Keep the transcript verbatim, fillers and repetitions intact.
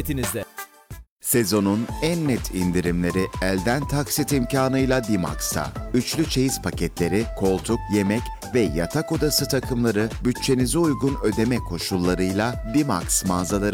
Sezonun en net indirimleri elden taksit imkanıyla Dimax'ta. Üçlü çeyiz paketleri, koltuk, yemek ve yatak odası takımları bütçenize uygun ödeme koşullarıyla Dimax mağazaları